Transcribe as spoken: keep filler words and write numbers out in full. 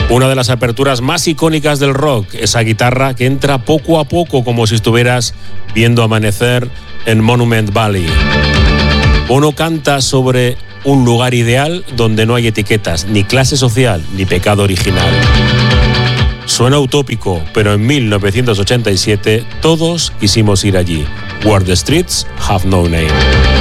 Una de las aperturas más icónicas del rock, esa guitarra que entra poco a poco como si estuvieras viendo amanecer en Monument Valley. Bono canta sobre un lugar ideal donde no hay etiquetas, ni clase social, ni pecado original. Suena utópico, pero en mil novecientos ochenta y siete todos quisimos ir allí. Where the streets have no name.